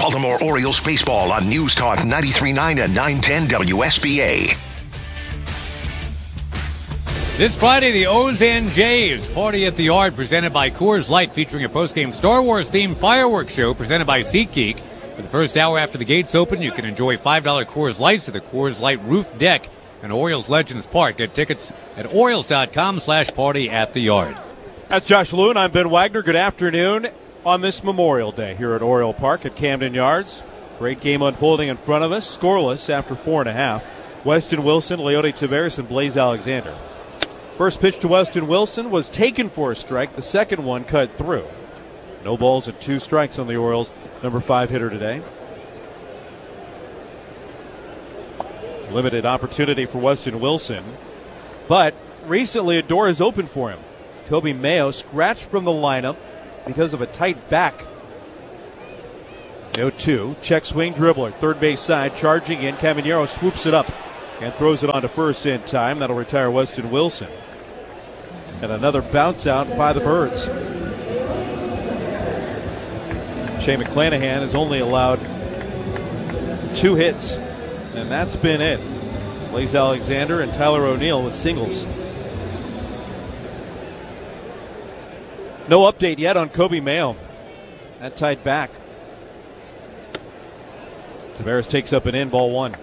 Baltimore Orioles baseball on News Talk 93.9 and 910 WSBA. This Friday, the O's and Jays party at the Yard, presented by Coors Light, featuring a post-game Star Wars-themed fireworks show presented by SeatGeek. For the first hour after the gates open, you can enjoy $5 Coors Lights at the Coors Light roof deck in Orioles Legends Park. Get tickets at Orioles.com/party at the Yard. That's Josh Lewin. I'm Ben Wagner. Good afternoon on this Memorial Day here at Oriole Park at Camden Yards. Great game unfolding in front of us. Scoreless after 4.5. Weston Wilson, Leody Taveras, and Blaze Alexander. First pitch to Weston Wilson was taken for a strike. The second one cut through. No balls and 2 strikes on the Orioles' number 5 hitter today. Limited opportunity for Weston Wilson, but recently a door is open for him. Kobe Mayo scratched from the lineup because of a tight back. 0-2. Check swing dribbler. Third base side. Charging in. Caminero swoops it up and throws it onto first in time. That'll retire Weston Wilson. And another bounce out by the Birds. Shane McClanahan has only allowed 2 hits, and that's been it. Blaze Alexander and Tyler O'Neill with singles. No update yet on Kobe Mayo. That tight back. Taveras takes up an in, ball 1.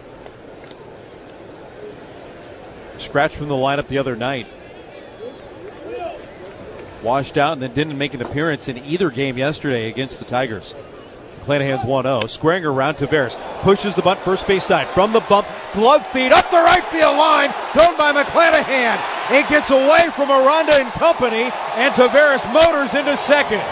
Scratched from the lineup the other night. Washed out and then didn't make an appearance in either game yesterday against the Tigers. McClanahan's 1-0. Squaring around Taveras. Pushes the bunt first base side. From the bump. Glove feed up the right field line. Thrown by McClanahan. It gets away from Aranda and company. And Taveras motors into second.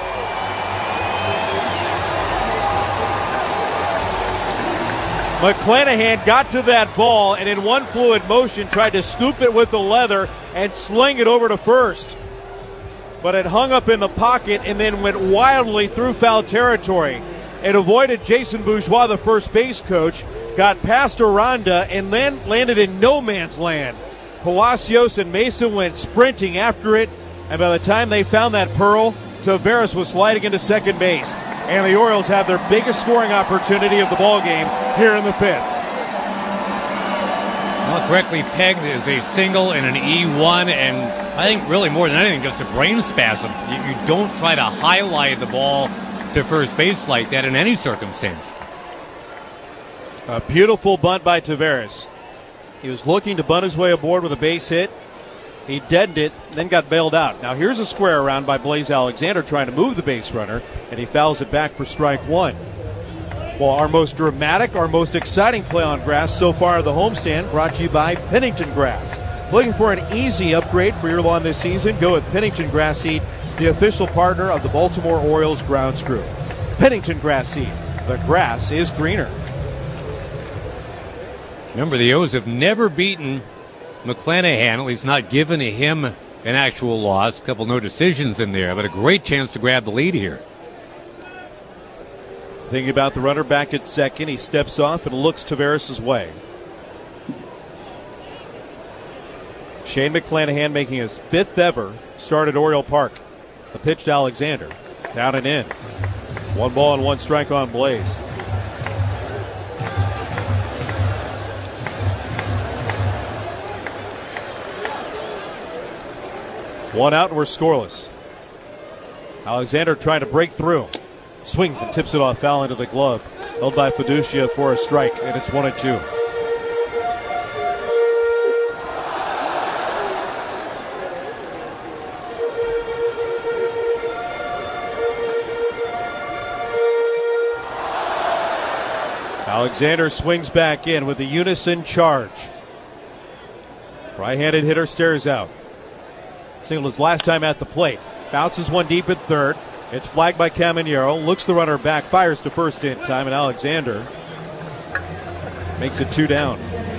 McClanahan got to that ball and in one fluid motion tried to scoop it with the leather and sling it over to first. But it hung up in the pocket and then went wildly through foul territory. It avoided Jason Bourgeois, the first base coach, got past Aranda, and then landed in no man's land. Palacios and Mason went sprinting after it, and by the time they found that pearl, Taveras was sliding into second base. And the Orioles have their biggest scoring opportunity of the ballgame here in the 5th. Well, correctly pegged is a single and an E1, and I think really more than anything just a brain spasm. You don't try to highlight the ball to first base like that in any circumstance. A beautiful bunt by Taveras. He was looking to bunt his way aboard with a base hit. He deadened it, then got bailed out. Now here's a square around by Blaze Alexander trying to move the base runner, and he fouls it back for strike 1. Well, our most dramatic, our most exciting play on grass so far of the homestand, brought to you by Pennington Grass. Looking for an easy upgrade for your lawn this season? Go with Pennington Grass Seed, the official partner of the Baltimore Orioles grounds crew. Pennington Grass Seed. The grass is greener. Remember, the O's have never beaten McClanahan, at least not given him an actual loss. A couple no decisions in there, but a great chance to grab the lead here. Thinking about the runner back at second, he steps off and looks Taveras' way. Shane McClanahan making his 5th ever start at Oriole Park. The pitch to Alexander. Down and in. 1 ball and 1 strike on Blaze. One out and we're scoreless. Alexander trying to break through. Swings and tips it off foul into the glove. Held by Fiducia for a strike, and it's 1-2. Alexander swings back in with a unison charge. Right-handed hitter stares out. Singled his last time at the plate. Bounces one deep at third. It's flagged by Caminero. Looks the runner back. Fires to first in time. And Alexander makes it 2 down.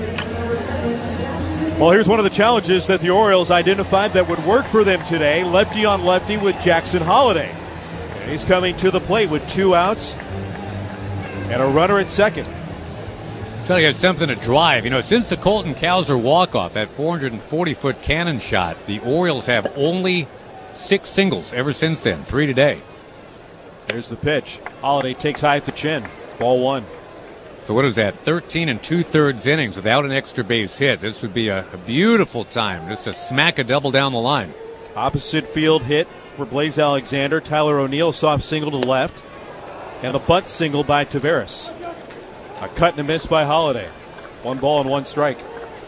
Well, here's one of the challenges that the Orioles identified that would work for them today. Lefty on lefty with Jackson Holliday. And he's coming to the plate with 2 outs and a runner at second. Trying to get something to drive. You know, since the Colton Cowser walk-off, that 440-foot cannon shot, the Orioles have only 6 singles ever since then, 3 today. There's the pitch. Holiday takes high at the chin. Ball 1. So what is that? 13 2/3 innings without an extra base hit. This would be a beautiful time just to smack a double down the line. Opposite field hit for Blaze Alexander. Tyler O'Neill, soft single to the left. And a bunt single by Taveras. A cut and a miss by Holiday. 1 ball and 1 strike.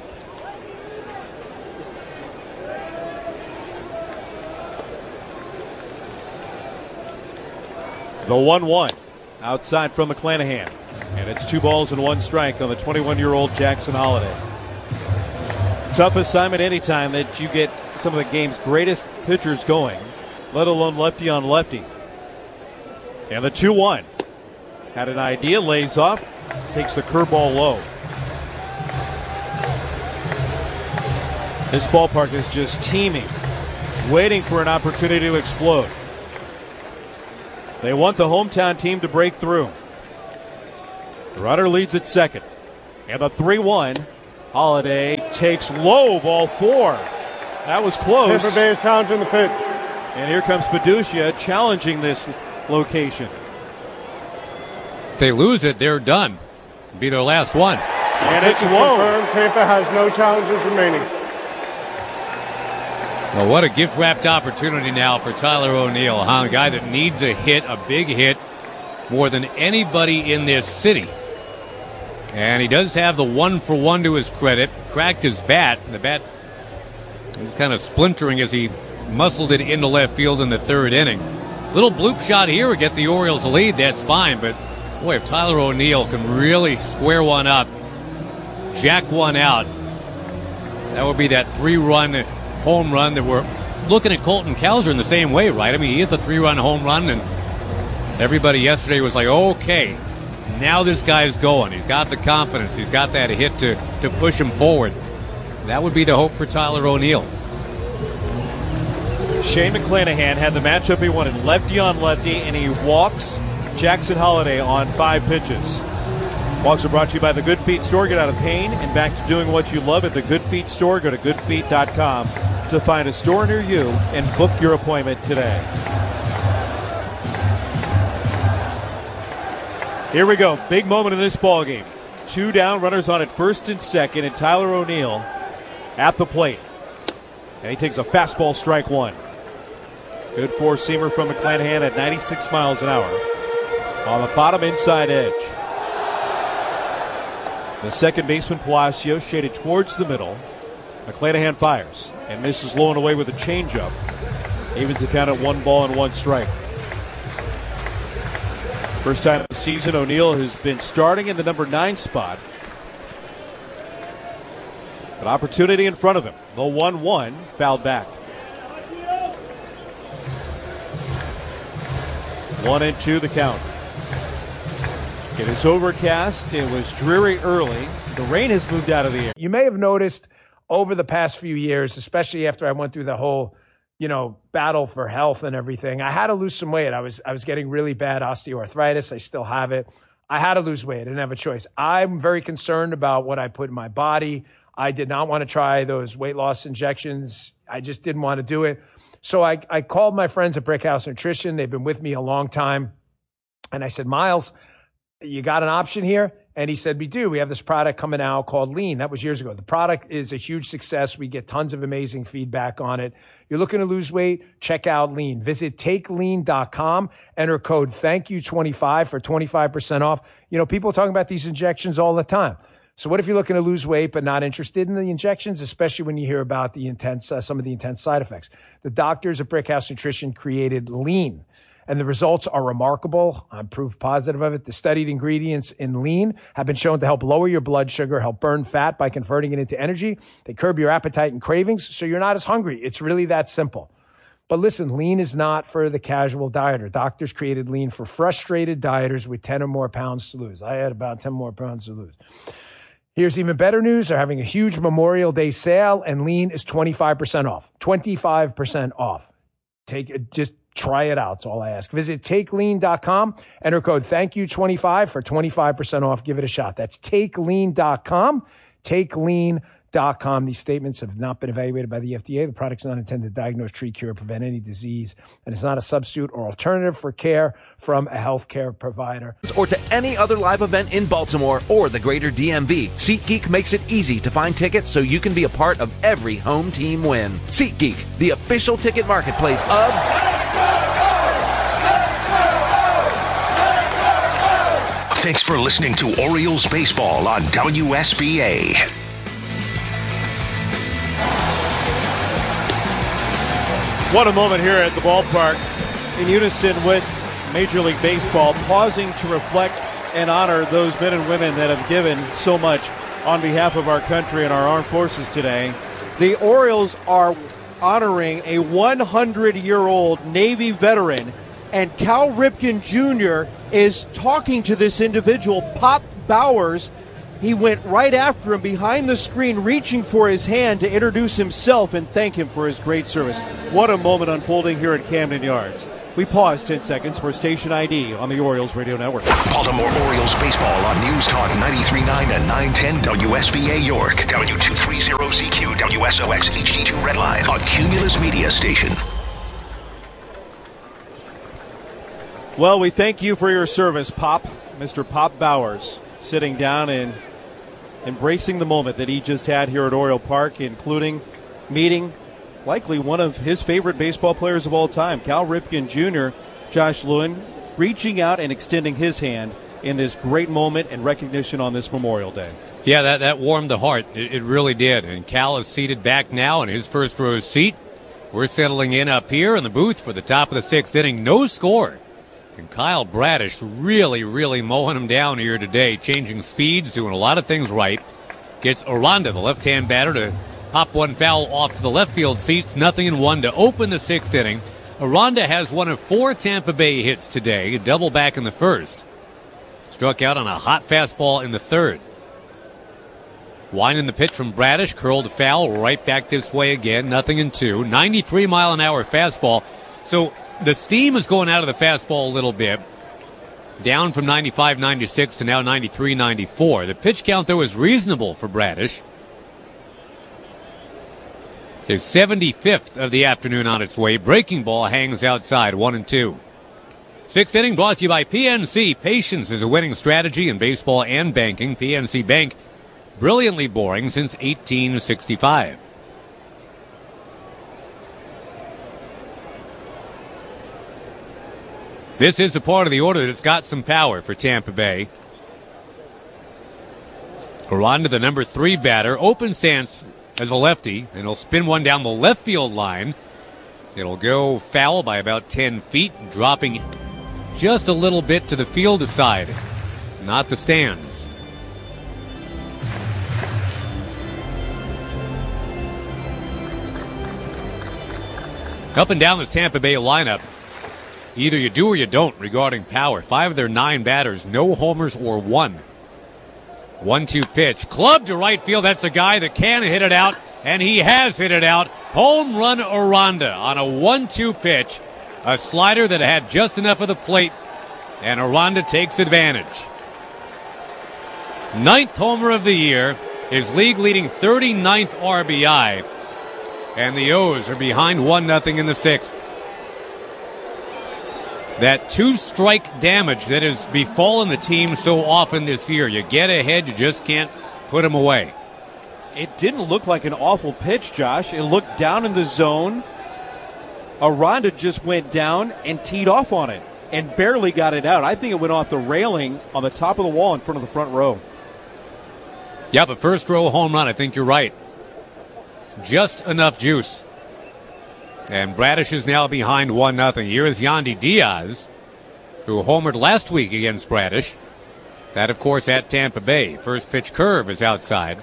The 1-1 outside from McClanahan. And it's 2 balls and 1 strike on the 21-year-old Jackson Holiday. Tough assignment anytime that you get some of the game's greatest pitchers going, let alone lefty on lefty. And the 2-1. Had an idea, lays off, takes the curveball low. This ballpark is just teeming, waiting for an opportunity to explode. They want the hometown team to break through. The runner leads at second. And the 3-1. Holiday takes low, ball 4. That was close. Paper base challenging the pitch. And here comes Fiducia challenging this location. If they lose it, they're done. It'll be their last one. And it's low. Confirmed. Tampa has no challenges remaining. Well, what a gift-wrapped opportunity now for Tyler O'Neill, huh? A guy that needs a hit, a big hit, more than anybody in this city. And he does have the 1-for-1 to his credit. Cracked his bat. The bat was kind of splintering as he muscled it into left field in the 3rd inning. Little bloop shot here would get the Orioles a lead. That's fine. But, boy, if Tyler O'Neill can really square one up, jack one out, that would be that 3-run home run that we're looking at Colton Cowser in the same way, right? I mean, he hit the 3-run home run, and everybody yesterday was like, okay, now this guy's going. He's got the confidence. He's got that hit to push him forward. That would be the hope for Tyler O'Neill. Shane McClanahan had the matchup he wanted, lefty on lefty, and he walks Jackson Holiday on 5 pitches. Walks are brought to you by the Good Feet Store. Get out of pain and back to doing what you love at the Good Feet Store. Go to goodfeet.com to find a store near you and book your appointment today. Here we go. Big moment in this ball game. 2 down, runners on at first and second, and Tyler O'Neill at the plate. And he takes a fastball, strike 1. Good 4-seamer from McClanahan at 96 miles an hour on the bottom inside edge. The second baseman, Palacio, shaded towards the middle. McClanahan fires and misses low and away with a changeup. Evens the count at 1 ball and 1 strike. First time of the season, O'Neill has been starting in the number 9 spot. An opportunity in front of him. The 1-1 fouled back. 1-2 the count. It is overcast. It was dreary early. The rain has moved out of the air. You may have noticed over the past few years, especially after I went through the whole, battle for health and everything, I had to lose some weight. I was getting really bad osteoarthritis. I still have it. I had to lose weight. I didn't have a choice. I'm very concerned about what I put in my body. I did not want to try those weight loss injections. I just didn't want to do it. So I called my friends at Brickhouse Nutrition. They've been with me a long time. And I said, Miles, you got an option here? And he said, we do. We have this product coming out called Lean. That was years ago. The product is a huge success. We get tons of amazing feedback on it. You're looking to lose weight? Check out Lean. Visit takelean.com. Enter code THANKYOU25 for 25% off. People are talking about these injections all the time. So what if you're looking to lose weight but not interested in the injections, especially when you hear about the some of the intense side effects? The doctors at Brickhouse Nutrition created Lean, and the results are remarkable. I'm proof positive of it. The studied ingredients in Lean have been shown to help lower your blood sugar, help burn fat by converting it into energy. They curb your appetite and cravings, so you're not as hungry. It's really that simple. But listen, Lean is not for the casual dieter. Doctors created Lean for frustrated dieters with 10 or more pounds to lose. I had about 10 more pounds to lose. Here's even better news. They're having a huge Memorial Day sale, and Lean is 25% off. 25% off. Just try it out. That's all I ask. Visit takelean.com. Enter code THANKYOU25 for 25% off. Give it a shot. That's takelean.com. Takelean.com. These statements have not been evaluated by the FDA. The product is not intended to diagnose, treat, cure, or prevent any disease, and it's not a substitute or alternative for care from a healthcare provider. Or to any other live event in Baltimore or the greater DMV, SeatGeek makes it easy to find tickets so you can be a part of every home team win. SeatGeek, the official ticket marketplace of... Thanks for listening to Orioles Baseball on WSBA. What a moment here at the ballpark, in unison with Major League Baseball, pausing to reflect and honor those men and women that have given so much on behalf of our country and our armed forces today. The Orioles are honoring a 100-year-old Navy veteran, and Cal Ripken Jr. is talking to this individual, Pop Bowers. He went right after him behind the screen, reaching for his hand to introduce himself and thank him for his great service. What a moment unfolding here at Camden Yards. We pause 10 seconds for station ID on the Orioles Radio Network. Baltimore Orioles Baseball on News Talk 93.9 and 910 WSBA York, W230CQ, WSOX HD2 Redline on Cumulus Media Station. Well, we thank you for your service, Pop. Mr. Pop Bowers, sitting down and embracing the moment that he just had here at Oriole Park, including meeting likely one of his favorite baseball players of all time, Cal Ripken Jr., Josh Lewin, reaching out and extending his hand in this great moment and recognition on this Memorial Day. Yeah, that warmed the heart. It really did. And Cal is seated back now in his first row seat. We're settling in up here in the booth for the top of the sixth inning. No score. And Kyle Bradish really, really mowing him down here today, changing speeds, doing a lot of things right. Gets Aranda, the left-hand batter, to pop one foul off to the left field seats. 0-1 to open the sixth inning. Aranda has one of 4 Tampa Bay hits today, a double back in the first. Struck out on a hot fastball in the third. Winding the pitch from Bradish, curled foul right back this way again. 0-2. 93-mile-an-hour fastball. So the steam is going out of the fastball a little bit. Down from 95-96 to now 93-94. The pitch count, though, is reasonable for Bradish. His 75th of the afternoon on its way. Breaking ball hangs outside, 1-2. Sixth inning brought to you by PNC. Patience is a winning strategy in baseball and banking. PNC Bank, brilliantly boring since 1865. This is a part of the order that's got some power for Tampa Bay. Aranda, the number 3 batter, open stance as a lefty, and he'll spin one down the left field line. It'll go foul by about 10 feet, dropping just a little bit to the field side, not the stands. Up and down this Tampa Bay lineup, either you do or you don't regarding power. 5 of their 9 batters, no homers or 1. 1-2 pitch. Club to right field. That's a guy that can hit it out, and he has hit it out. Home run Aranda on a 1-2 pitch. A slider that had just enough of the plate, and Aranda takes advantage. 9th homer of the year, his league-leading 39th RBI, and the O's are behind 1-0 in the 6th. That 2-strike damage that has befallen the team so often this year. You get ahead, you just can't put them away. It didn't look like an awful pitch, Josh. It looked down in the zone. Aranda just went down and teed off on it and barely got it out. I think it went off the railing on the top of the wall in front of the front row. Yeah, but first row home run, I think you're right. Just enough juice. And Bradish is now behind 1-0. Here is Yandy Diaz, who homered last week against Bradish. That, of course, at Tampa Bay. First pitch curve is outside.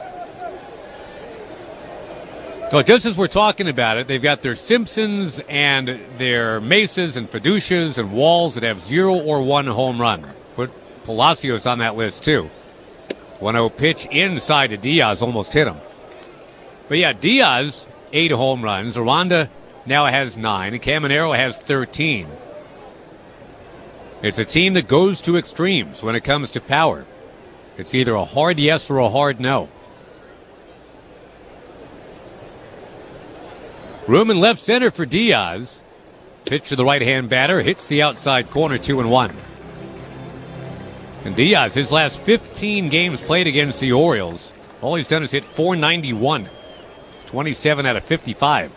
So just as we're talking about it, they've got their Simpsons and their Mesas and Fiducias and Walls that have 0 or 1 home run. Put Palacios on that list, too. 1-0 pitch inside to Diaz, almost hit him. But yeah, Diaz, 8 home runs. Aranda now has 9. Caminero has 13. It's a team that goes to extremes when it comes to power. It's either a hard yes or a hard no. Room in left center for Diaz. Pitch to the right-hand batter, hits the outside corner, 2-1. And Diaz, his last 15 games played against the Orioles, all he's done is hit .491. It's 27 out of 55.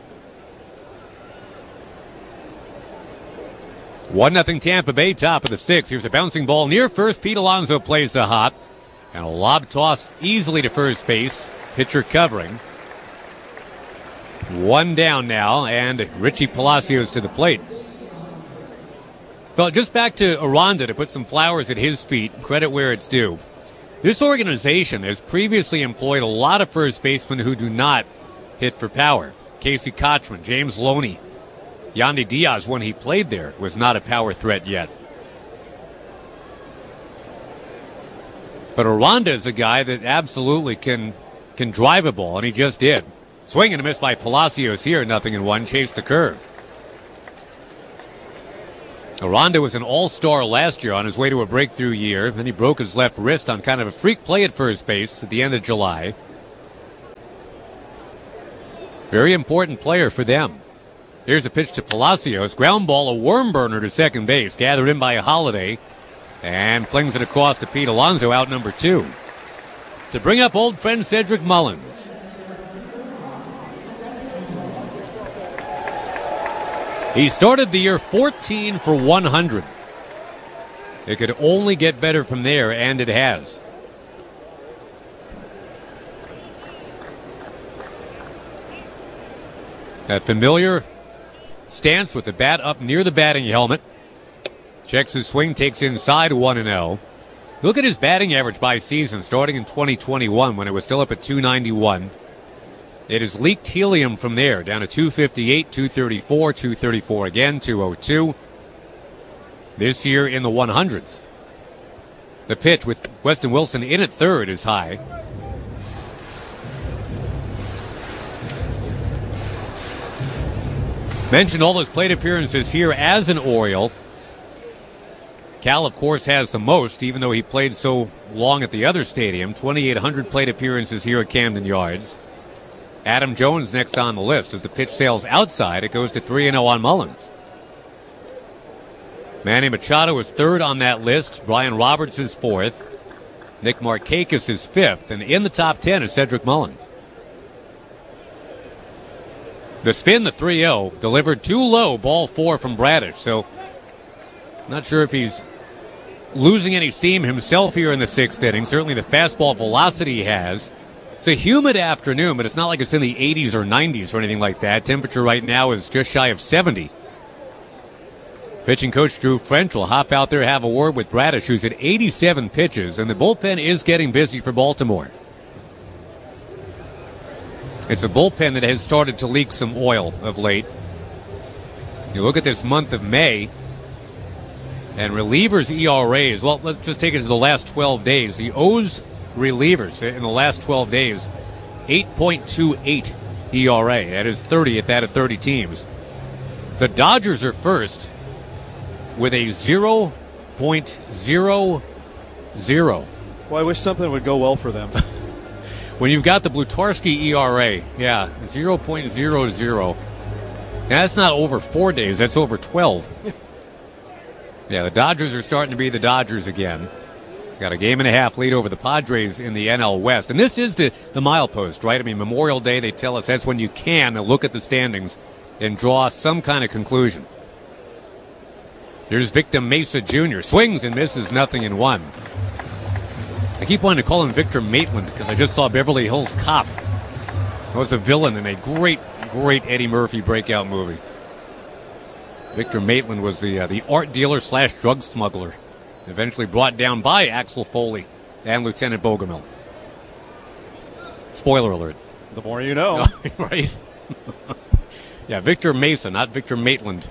1-0 Tampa Bay, top of the 6th. Here's a bouncing ball near first. Pete Alonso plays the hop. And a lob toss easily to first base. Pitcher covering. 1 down now, and Richie Palacios to the plate. Well, just back to Aranda to put some flowers at his feet, credit where it's due. This organization has previously employed a lot of first basemen who do not hit for power. Casey Kochman, James Loney, Yandy Diaz, when he played there, was not a power threat yet. But Aranda is a guy that absolutely can drive a ball, and he just did. Swing and a miss by Palacios here, 0-1, chased the curve. Aranda was an all-star last year on his way to a breakthrough year. Then he broke his left wrist on kind of a freak play at first base at the end of July. Very important player for them. Here's a pitch to Palacios. Ground ball, a worm burner to second base. Gathered in by Holiday. And flings it across to Pete Alonso, out number 2. To bring up old friend Cedric Mullins. He started the year 14 for 100. It could only get better from there, and it has. That familiar stance with the bat up near the batting helmet. Checks his swing, takes inside, 1-0. Look at his batting average by season, starting in 2021 when it was still up at 291. It has leaked helium from there, down to 258, 234, 234 again, 202. This year in the 100s. The pitch with Weston Wilson in at third is high. Mentioned all his plate appearances here as an Oriole. Cal, of course, has the most, even though he played so long at the other stadium. 2,800 plate appearances here at Camden Yards. Adam Jones next on the list. As the pitch sails outside, it goes to 3-0 on Mullins. Manny Machado is third on that list. Brian Roberts is fourth. Nick Markakis is fifth. And in the top 10 is Cedric Mullins. The spin, the 3-0, delivered too low, ball 4 from Bradish. So, not sure if he's losing any steam himself here in the 6th inning. Certainly the fastball velocity he has. It's a humid afternoon, but it's not like it's in the 80s or 90s or anything like that. Temperature right now is just shy of 70. Pitching coach Drew French will hop out there, have a word with Bradish, who's at 87 pitches, and the bullpen is getting busy for Baltimore. It's a bullpen that has started to leak some oil of late. You look at this month of May, and relievers' ERAs, well, let's just take it to the last 12 days. The O's relievers in the last 12 days, 8.28 ERA. That is 30th out of 30 teams. The Dodgers are first with a 0.00. Well, I wish something would go well for them. When you've got the Blutarski ERA, yeah, 0.00. Now, that's not over 4 days, that's over 12. Yeah, the Dodgers are starting to be the Dodgers again. Got a game and a half lead over the Padres in the NL West. And this is the milepost, right? I mean, Memorial Day, they tell us that's when you can look at the standings and draw some kind of conclusion. Here's Victor Mesa Jr. Swings and misses, 0-1. I keep wanting to call him Victor Maitland because I just saw Beverly Hills Cop. He was a villain in a great, great Eddie Murphy breakout movie. Victor Maitland was the art dealer / drug smuggler. Eventually brought down by Axel Foley and Lieutenant Bogomil. Spoiler alert. The more you know. Right? Yeah, Victor Mesa, not Victor Maitland.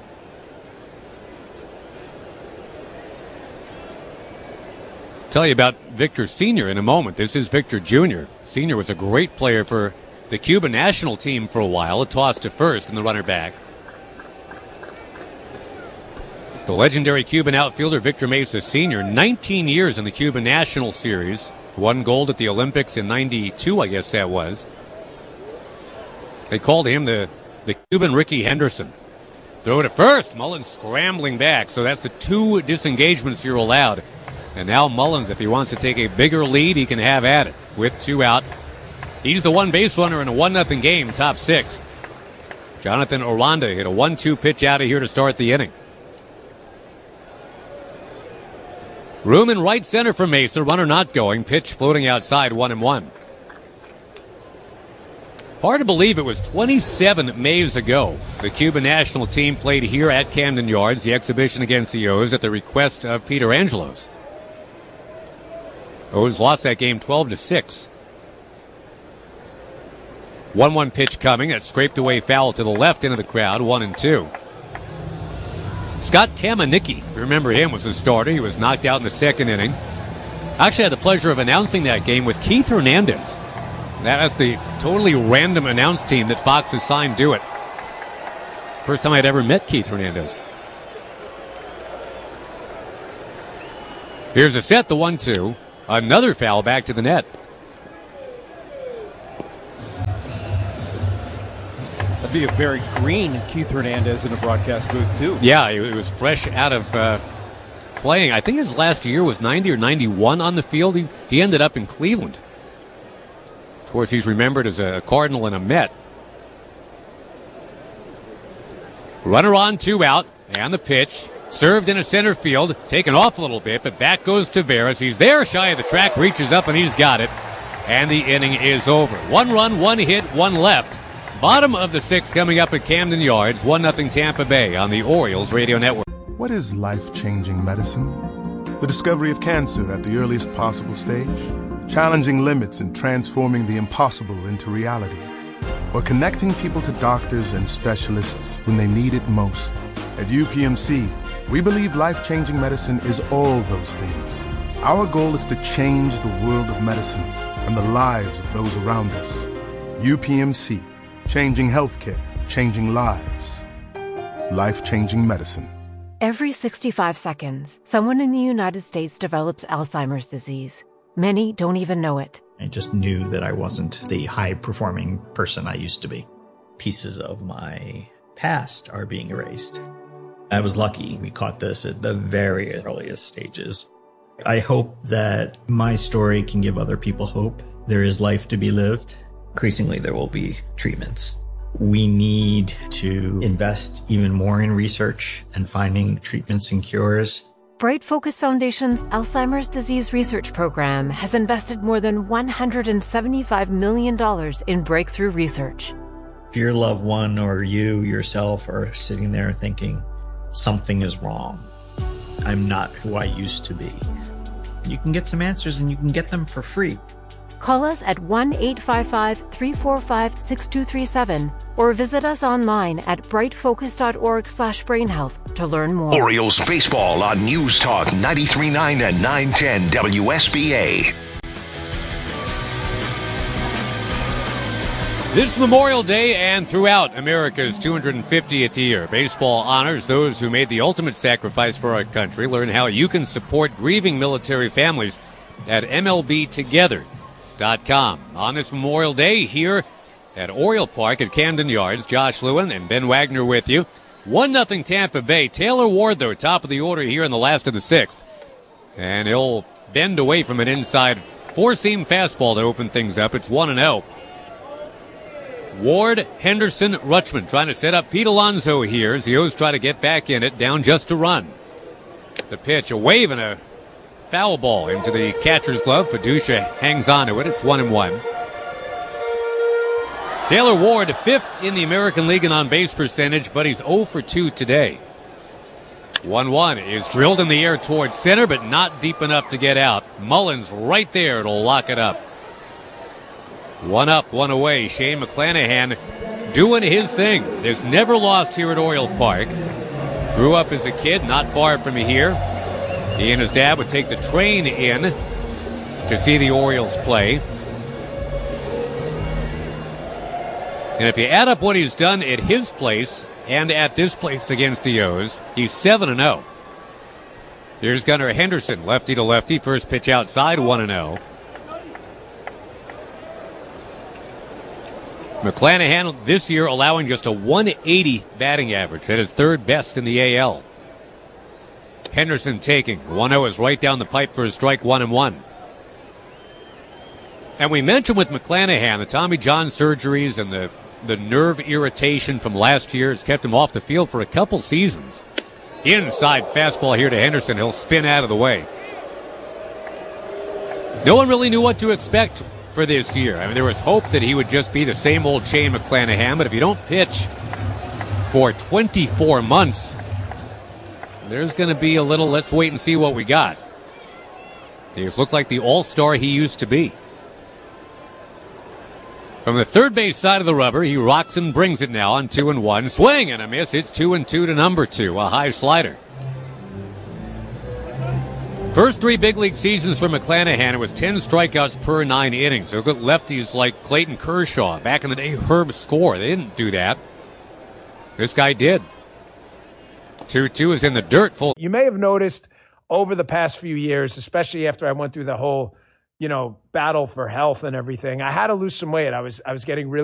Tell you about Victor Sr. in a moment. This is Victor Jr. Sr. was a great player for the Cuban national team for a while. A toss to first and the runner back. The legendary Cuban outfielder Victor Mesa Sr., 19 years in the Cuban National Series. Won gold at the Olympics in '92, I guess that was. They called him the the Cuban Ricky Henderson. Throw it at first. Mullins scrambling back. So that's the 2 disengagements you're allowed. And now Mullins, if he wants to take a bigger lead, he can have at it with 2 out. He's the 1 base runner in a 1-0 game, top 6. Jonathan Aranda hit a 1-2 pitch out of here to start the inning. Room in right center for Mesa. Runner not going. Pitch floating outside, 1-1. Hard to believe it was 27 Mays ago. The Cuban national team played here at Camden Yards, the exhibition against the O's at the request of Peter Angelos. O's lost that game 12-6. 1-1 pitch coming. That scraped away foul to the left into the crowd, 1-2. Scott Kamenicki, if you remember him, was the starter. He was knocked out in the second inning. I actually had the pleasure of announcing that game with Keith Hernandez. That's the totally random announce team that Fox assigned to it. First time I'd ever met Keith Hernandez. Here's a set, the 1-2. Another foul back to the net. That'd be a very green Keith Hernandez in a broadcast booth, too. Yeah, he was fresh out of playing. I think his last year was 90 or 91 on the field. He ended up in Cleveland. Of course, he's remembered as a Cardinal and a Met. Runner on, 2 out, and the pitch. Served into center field, taken off a little bit, but back goes Taveras. He's there shy of the track, reaches up, and he's got it. And the inning is over. 1 run, 1 hit, 1 left. Bottom of the 6th coming up at Camden Yards. 1-0 Tampa Bay on the Orioles Radio Network. What is life-changing medicine? The discovery of cancer at the earliest possible stage? Challenging limits and transforming the impossible into reality? Or connecting people to doctors and specialists when they need it most? At UPMC, we believe life-changing medicine is all those things. Our goal is to change the world of medicine and the lives of those around us. UPMC, changing healthcare, changing lives. Life-changing medicine. Every 65 seconds, someone in the United States develops Alzheimer's disease. Many don't even know it. I just knew that I wasn't the high-performing person I used to be. Pieces of my past are being erased. I was lucky we caught this at the very earliest stages. I hope that my story can give other people hope. There is life to be lived. Increasingly, there will be treatments. We need to invest even more in research and finding treatments and cures. Bright Focus Foundation's Alzheimer's Disease Research Program has invested more than $175 million in breakthrough research. If your loved one or you yourself are sitting there thinking, something is wrong, I'm not who I used to be, you can get some answers and you can get them for free. Call us at 1-855-345-6237 or visit us online at brightfocus.org/brainhealth to learn more. Orioles baseball on News Talk 93.9 and 910 WSBA. This Memorial Day and throughout America's 250th year, baseball honors those who made the ultimate sacrifice for our country. Learn how you can support grieving military families at MLBtogether.com. On this Memorial Day here at Oriole Park at Camden Yards, Josh Lewin and Ben Wagner with you. 1-0 Tampa Bay. Taylor Ward, though, top of the order here in the last of the 6th. And he'll bend away from an inside four-seam fastball to open things up. It's 1-0. Ward, Henderson, Rutschman trying to set up Pete Alonso here as the O's try to get back in it, down just a run. The pitch, a wave and a foul ball into the catcher's glove. Paducia hangs on to it. It's 1-1. Taylor Ward, 5th in the American League in on-base percentage, but he's 0 for 2 today. 1-1 is drilled in the air towards center, but not deep enough to get out. Mullins right there to lock it up. 1 up, 1 away. Shane McClanahan doing his thing. There's never lost here at Oriole Park. Grew up as a kid, not far from here. He and his dad would take the train in to see the Orioles play. And if you add up what he's done at his place and at this place against the O's, he's 7-0. Here's Gunnar Henderson, lefty to lefty. First pitch outside, 1-0. McClanahan this year allowing just a 180 batting average. That is third best in the AL. Henderson taking. 1-0 is right down the pipe for a strike, 1-1. And we mentioned with McClanahan the Tommy John surgeries and the nerve irritation from last year has kept him off the field for a couple seasons. Inside fastball here to Henderson. He'll spin out of the way. No one really knew what to expect for this year. I mean, there was hope that he would just be the same old Shane McClanahan, but if you don't pitch for 24 months, there's going to be a little let's wait and see what we got. He looked like the all-star he used to be. From the third base side of the rubber, he rocks and brings it now on 2-1. Swing and a miss. It's 2-2 to number 2, a high slider. First 3 big league seasons for McClanahan, it was 10 strikeouts per 9 innings. So good lefties like Clayton Kershaw. Back in the day, Herb Score. They didn't do that. This guy did. 2-2 is in the dirt. Full. You may have noticed over the past few years, especially after I went through the whole, battle for health and everything, I had to lose some weight. I was getting really